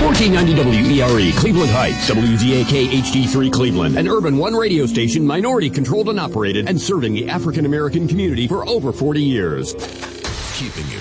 1490 WERE, Cleveland Heights, WZAK HD3 Cleveland, an Urban One radio station, minority controlled and operated, and serving the African American community for over 40 years. Keeping